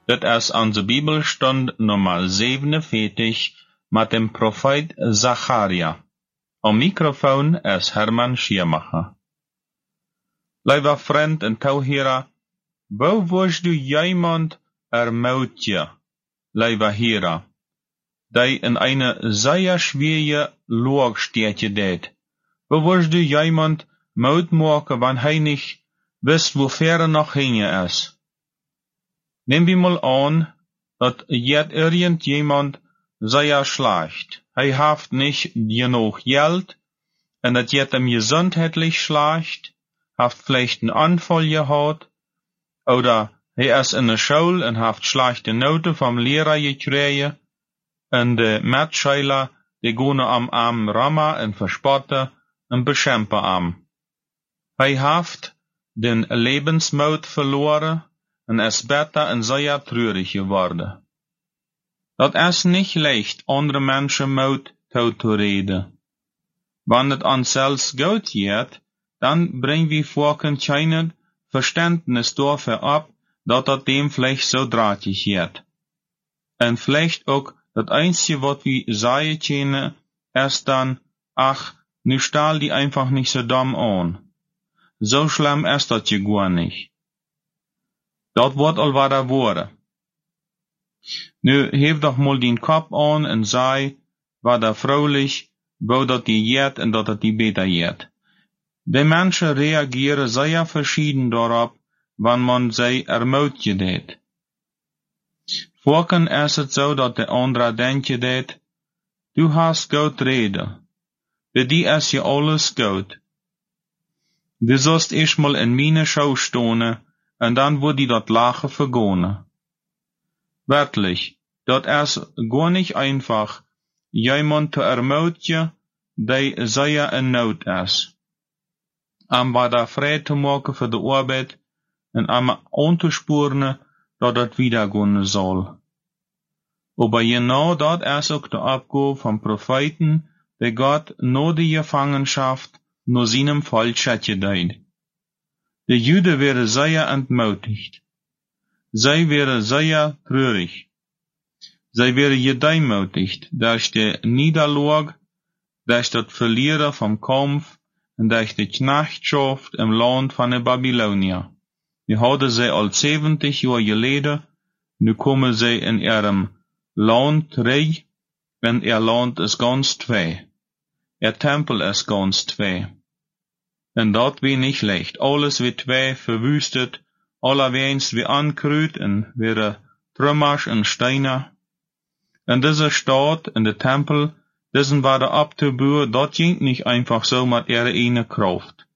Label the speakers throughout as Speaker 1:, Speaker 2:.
Speaker 1: Dit is onze Bibelstund Nummer 47 met dem Prophet Zacharia. Am Mikrofon is Herman Schiermacher. Lieber Freund en Tauhera, wo wirst du jemand ermutje, lieber Hera, die in eine sehr schwere Lage deed? Wo wirst du jemand Mut maken, wann hij nicht wisst, wo ver noch hin is? Neem wir mal an, dat jet irgendjemand sehr schlecht. Hij heeft nicht genug Geld, en dat jet hem gesundheitlich schlecht, heeft vielleicht einen Anfall gehad, oder hij is in der Schule en heeft schlechte Noten vom Lehrer gekregen, en de Matscheiler, die gaan am Arm rammen en verspotten en beschämpen am. Hij heeft den Lebensmut verloren, en is beter en sehr treurig geworden. Dat is nicht leicht, andere Menschen Mut zu reden. Wann het ons zelfs gut geht, dann bringen wir vorken kein Verständnis dafür ab, dat dem vielleicht so drahtig geht. En vielleicht auch das einzige, was wir sagen können, ist dann, ach, nu stahl die einfach nicht so dumm an. So schlimm ist das ja gar nicht. Dat wordt al wat er worden. Nu, heef doch mal den Kopf an en sei, wat er vrolijk, wo dat die jet en dat het die beter jet. De Menschen reagieren sehr verschieden daarop, wann man sie ermutje deed. Vorken is het zo dat de andere denken deed, du hast goed reden. Bij die is je alles goed. Du sollst eerst mal in meine Schau stonen, en dan wordt die dat lachen vergonen. Werklich, dat is gar nicht einfach, jemand te ermutje, die sehr in nood is. Am wat daar vrij te maken voor de arbeid, en am aan te sporen, dat het wieder gaan zal. Aber genau dat is ook de opgave van Propheten, die Gott na de Gefangenschaft, na seinem Volk deed. De Juden werden sehr entmutigt. Zij werden sehr treurig. Zij werden gedemütigt durch de Niederlage, durch das Verlieren vom Kampf und durch die Knechtschaft im Land von den Babylonier. Die hadden zij al 70 Jahre geleden, nu komen zij in ihrem Land terug, en ihr Land is ganz twee. Ihr Tempel is ganz twee. En dat wie nicht leicht. Alles wie twee verwüstet, allerweens wie ankrüht en weer trümmers en steiner. En diese Stadt en de Tempel, diesen war der abzubouwen, dat ging nicht einfach so mit ihrer eine Kraft.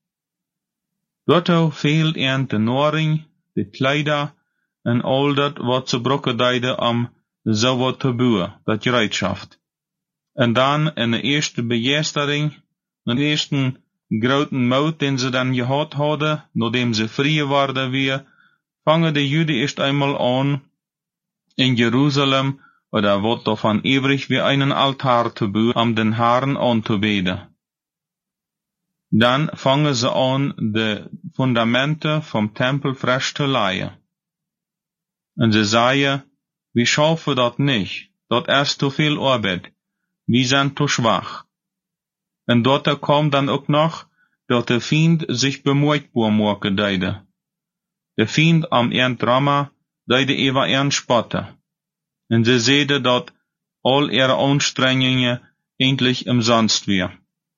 Speaker 1: Dort fehlt ihnen de Nahrung, de Kleider en al dat wat ze brokken deiden om zo wat te bouwen, dat gereedschaft. En dan in de eerste begeestering, de eerste groten Mut, den sie dann gehad hadden, nachdem sie vrije waren weer, fangen de Juden erst einmal an, in Jerusalem, oder wat davon übrig, wie einen Altar zu bauen, um den Herrn anzubeten. Dann fangen sie an, de Fundamente vom Tempel frisch zu leihen. Und sie sagen, wir schaffen das nicht, das ist zu viel Arbeit, wir sind zu schwach. Und dort kommt dann auch noch, dass der Feind sich bemoeitbaar maken deide. Der Feind am Drama deide über ihren Spotten. Und sie sehen, dass all ihre Anstrengungen endlich umsonst wir.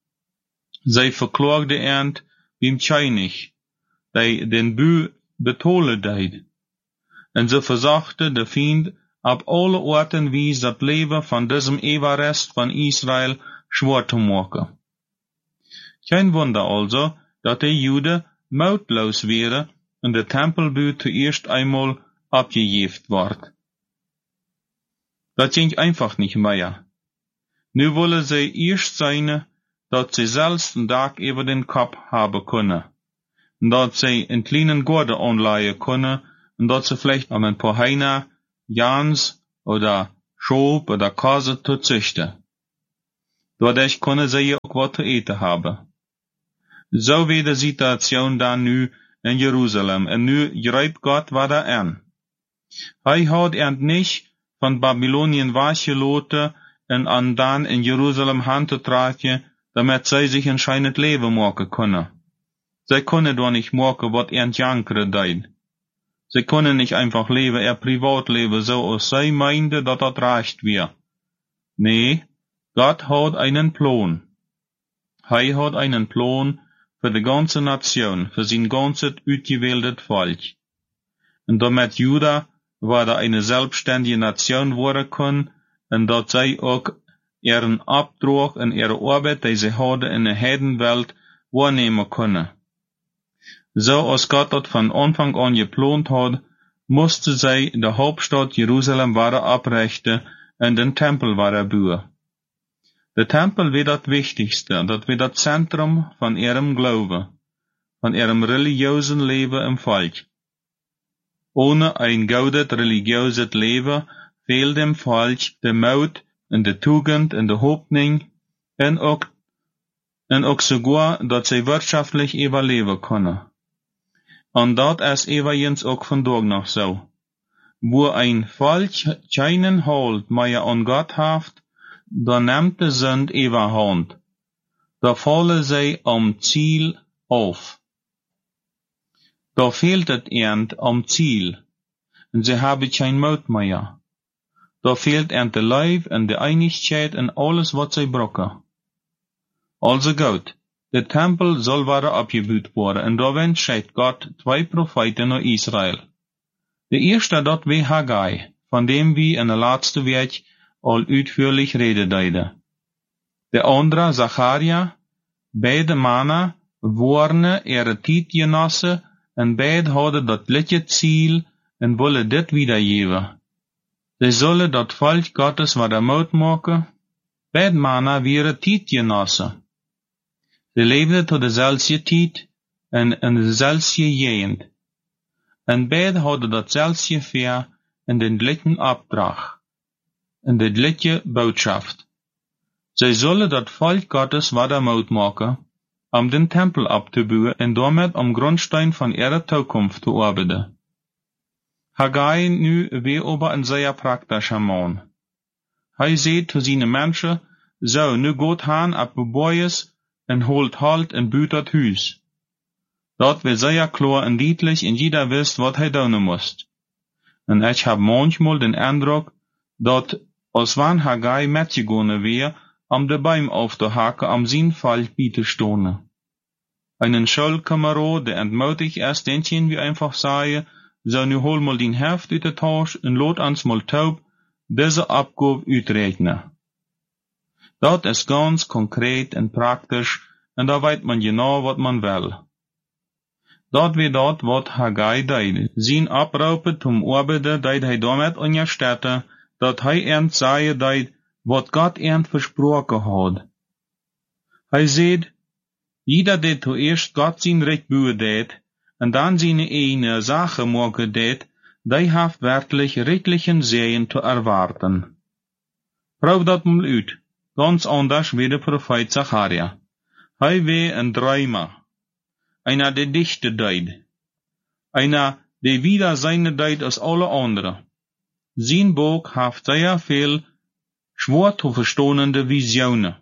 Speaker 1: Sie verklagte beim König, die den Bü betolen deid. Und sie versuchte, der Feind ab alle Orten wie das Leben von diesem Everest von Israel schwer zu machen. Kein Wunder also, dass die Juden mutlos wären und der Tempelbau zuerst einmal abgejeft ward. Das ging einfach nicht mehr. Nu wollen sie erst sein, dass sie selbst einen Tag über den Kopf haben können, und dass sie einen kleinen Garten anleihen können, und dass sie vielleicht an ein paar Heiner, Jans oder Schob oder Kase zu züchten. Dadurch können sie auch was zu eten haben. So wie die Situation dann nu in Jerusalem, en nu grijpt Gott wat an. Hij had nicht van Babylonien weggeloten en dan in Jeruzalem hand te traatje, damit zij zich een schijnend leven maken kunnen. Zij kunnen doch nicht maken wat jankere deed. Zij kunnen nicht einfach leben, Privatleben, so als zij meinde, dat dat recht wär. Nee, Gott hat einen Plan. Hij hat einen Plan für die ganze Nation, für sein ganzes uitgewähltes Volk. Und damit Juda war da eine selbstständige Nation worden kann, und dat zij ook ihren Abtrag und ihre Arbeit, die sie hadden in der Heidenwelt, wahrnehmen können. So als Gott dat von Anfang an geplant hat, musste zij de Hauptstadt Jerusalem wieder abrichten und den Tempel wieder bauen. Der Tempel wird das Wichtigste, das wird das Zentrum von ihrem Glauben, von ihrem religiösen Leben im Volk. Ohne ein gaudet religiöses Leben fehlt dem Volk der Mut und der Tugend und der Hoffnung und auch sogar, dass sie wirtschaftlich überleben können. Und das ist übrigens auch vandaag noch so. Wo ein Volk keinen Halt mehr an Gott hat, da nimmt die Sünd überhand. Da fallen sie am Ziel auf. Da fehlt es ihnen am Ziel. Und sie haben kein Mut mehr. Da fehlt ihnen der Leib und die Einigkeit und alles, was sie brauchen. Also gut, der Tempel soll wieder abgebaut worden, und da entscheidet Gott 2 Propheten nach Israel. Der erste, dat war Haggai, von dem wir in der letzten Weg all ausführlich reden deiden. Der andere, Zacharia, beide Männer waren ihre Tijdgenossen, und beide hadden dat gleiche Ziel und wollen dit wiedergeben. Sie sollen dat Volk Gottes wieder Mut machen. Beide Männer waren Tijdgenossen. Sie lebten tot dezelfde tijd en in dezelfde gegend. En beide hadden datzelfde Veer in den gleichen Auftrag, in de gleiche Botschaft. Sie sollen dat Volk Gottes wieder Mut machen, den Tempel abzubauen und damit am Grundstein von ihrer Zukunft zu arbeiten. Haggai nu war aber ein sehr praktischer Mann. Hij zei zu seinen Menschen, so, nu geht han ab Boyes en holt halt en buut dat huis. Dat wird sehr klar und deutlich, und jeder wisst, wat hij doen muss. Und ich hab manchmal den Eindruck, dat als wann Haggai mitgegangen wär, de Baum aufzuhaken, am sein Fall bieten stone. Einen Schulkamerad, der entmutigt ist, den können wir einfach sagen, so nu hol mal den Heft uit de Tasche und lot ans mal taub diese Abgabe uitrechnen. Dat ist ganz konkret und praktisch, und da weiß man genau, wat man will. Dat wie dat, wat Haggai deed. Zijn Abraupen zum Arbeiten deed hij damit unterstellen, dat hij ernt sagen deed, wat Gott ernt versprochen hat. Hij zegt, jeder der zuerst Gott sein Recht bouwen deed, und dann seine eine Sache machen deed, die haft wirklich rechtlichen Segen zu erwarten. Proef dat mal uit. Ganz anders wie der Prophet Zacharia. Hij war ein Träumer. Einer, der dichte deed. Einer, der wieder seine deed als alle anderen. Sein Buch haft sehr viel schwer zu verstehende Visionen.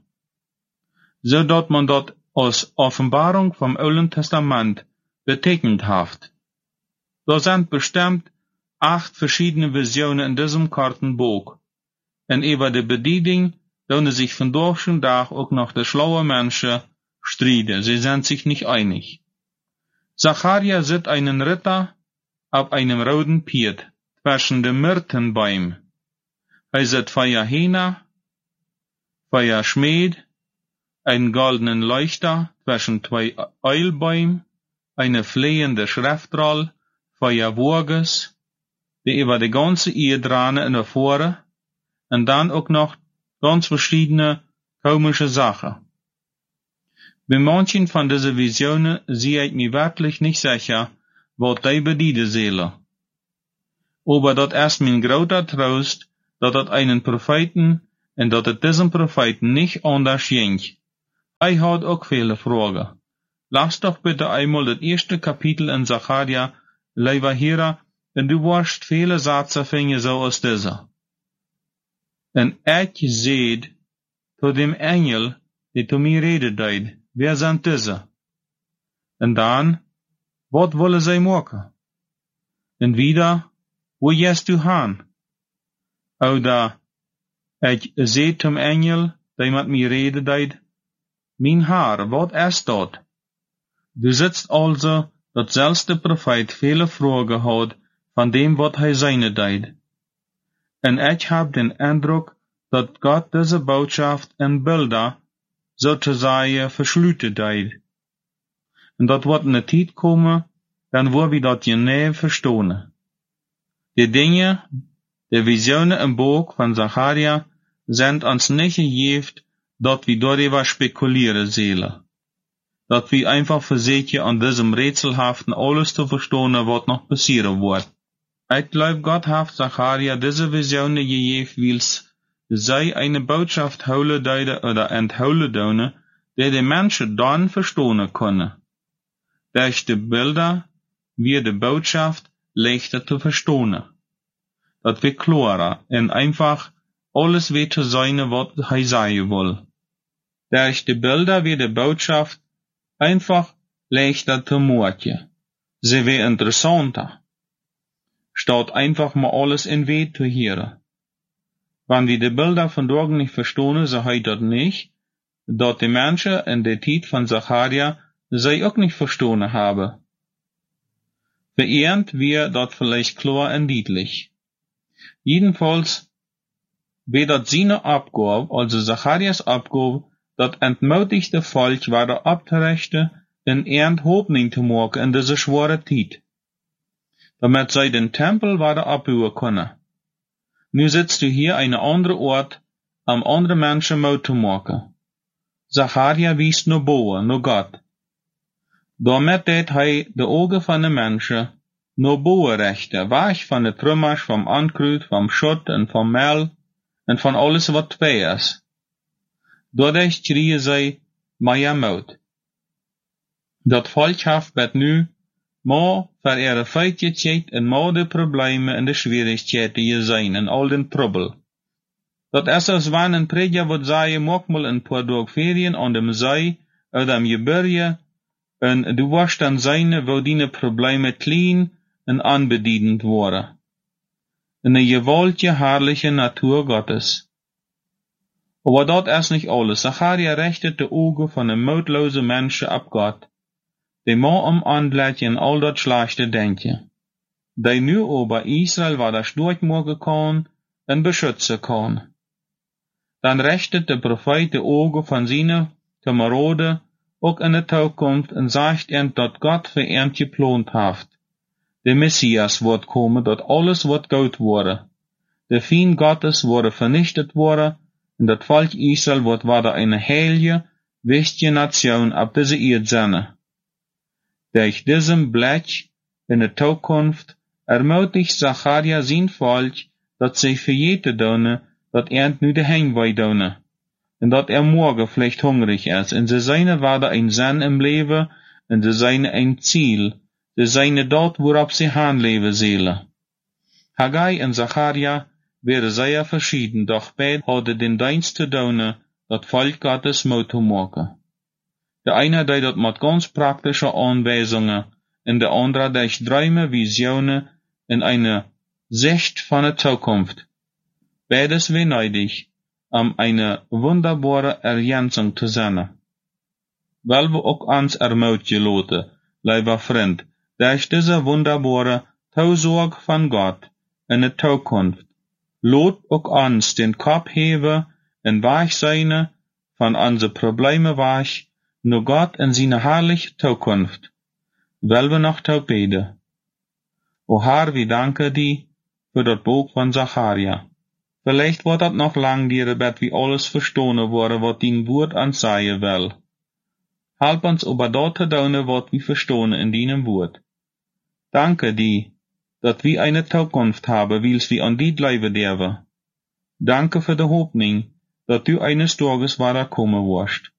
Speaker 1: So dat man dat als Offenbarung vom Alten Testament betecknet haft. Da sind bestimmt 8 verschiedene Visionen in diesem Kartenbuch. Und über die Bedienung können sich von Tag zu Tag auch noch die schlaue Menschen streiten. Sie sind sich nicht einig. Zacharia sieht einen Ritter auf einem roten Pferd zwischen den Myrtenbäumen. Er sieht Feuer Hena, Feuer Schmied, einen goldenen Leuchter zwischen 2 Eulbäumen, eine flehende Schriftroll, Feuer Wurges, die über die ganze Erdrane in der Vore, und dann auch noch ganz verschiedene komische Sachen. Bei manchen von diesen Visionen sehe ich mir wirklich nicht sicher, was die bedienen sollen. Aber das ist mein großer Trost, dass das einen Propheten und dass es diesem Propheten nicht anders ging. Er hat auch viele Fragen. Lass doch bitte einmal das erste Kapitel in Zacharia, lieber Hörer, en du wirst viele Sätze finden so als dieser. En ik zeid tot dem Engel, die zu mir reden deed, wer sind diese? En dan, wat willen zij maken? En wieder, wo gehst du hin? Oder, ik zeid zum Engel, die met mir reden deed, mijn Herr, wat is dat? Du sitzt also, dat zelfs de profeet viele vragen had van dem wat hij zijn deed. En ik heb den Eindruck, dat God deze boodschap in Bilder, sozusagen, versluiten deed. En dat wordt in de tijd komen, dan wordt we dat je niet verstaan. Die dingen, de visionen en boek van Zacharia, zijn ons niet gegeven, dat we daarover speculeren zullen. Dat we einfach verzekeren aan diesem rätselhaften alles te verstaan wat nog passieren wordt. Ik geloof, God heeft Zacharia deze visionen gegeven, wils zij eine Botschaft houden duiden oder enthouden doen, die de mensen dan verstaan kunnen. Durch de Bilder wird de Botschaft leichter te verstaan. Dat wir klarer en einfach alles weten zijn wat hij zeggen wil. Durch de Bilder wird de Botschaft einfach leichter te maken. Sie wird interessanter. Statt einfach mal alles in Weh zu hören. Wenn wir die Bilder von Dorgen nicht verstehen, so heißt das nicht, dass die Menschen in der Zeit von Zacharia sie auch nicht verstanden haben. Verehrt wir das vielleicht klar und deutlich. Jedenfalls wird das seine Abgabe, also Zacharias Abgabe, das entmutigte Volk wieder abzurichten und Hoffnung zu machen in diese schwere Zeit. Damit sie den Tempel wieder abbauen können. Nu sitzt du hier eine andere Ort, am andere Menschen Mut zu machen. Zacharia wies nur boven, nur Gott. Damit deed hij de ogen van de mensen nur boven rechten, weg van de trummers, vom Ankruid, vom Schutt en vom Mel, en van alles wat twee is. Doordat schreien zij, Maja Mut. Dat volk heeft bet nu, maar voor ihre feitjes en maar de problemen en de schwierigheden je zijn en al den trouble. Dat is als wanneer een prediker wordt zeggen, maak mal een paar dagen ferien aan dem zee, uit am Gebirge, en du wirst dan zijn, wo die problemen klein en aanbedienend worden. In de gewaltige, herrliche Natur Gottes. Aber dat is nicht alles. Zacharia richtet de ogen van een moedloze mensen op God. Die maar aanblijven en al dat slechte denken. Die nu over Israël waar das durchmogen kan en beschützen kan. Dan richtet de profeet de ogen van zijn kameraden ook in de toekomst en zegt ihm, dat God voor hem geplant heeft. De Messias wordt komen, dat alles wordt goed worden. De Feind Gottes worden vernichtet worden en dat volk Israël wordt wieder eine heilige, wichtige Nation op deze Erde zijn. Durch diesem Blick in de toekomst ermutigt Zacharia zijn volk, dat zij vergeten doen, dat nu de Heimweg doen. En dat morgen vielleicht hungrig ist, en ze zijn wieder ein Sinn im Leben, en ze zijn ein Ziel, ze zijn dort, worauf sie handleven zullen. Haggai en Zacharia werden sehr verschieden, doch beide hadden den Dienst te doen, dat volk Gottes Mut te maken. De eine deed dat met ganz praktische Anweisungen, en de andere durch Träume, Visionen en eine Sicht von der Zukunft. Beides nötig, eine wunderbare Ergänzung zu sein. Weil wir auch uns ermutigen lassen, lieber Freund, durch diese wunderbare Zusorge von Gott in der Zukunft, lot auch uns den Kopf heben und weich sein von unsere Probleme weich, nur Gott in seine herrliche Zukunft, weil wir noch zu beten. O Herr, wir danken dir für das Buch von Zacharia. Vielleicht wordt dat nog lang dieren, bet wie alles verstonen worden, wat dien woord aan zeggen wil. Help ons over dat te doen, wat we verstonen in dien woord. Danke die, dat we eine Zukunft haben, wils we aan die blijven derven. Danke für de Hoffnung, dat du eines Tages wieder kommen wirst.